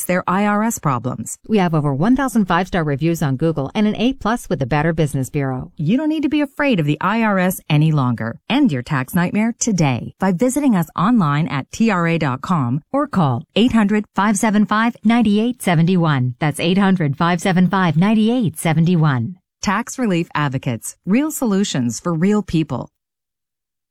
fix their IRS problems. We have over 1,000 5-star reviews on Google and an A+ with the Better Business Bureau. You don't need to be afraid of the IRS any longer. End your tax nightmare today by visiting us online at TRA.com or call 800-575-9871. That's 800-575-9871. Tax Relief Advocates. Real solutions for real people.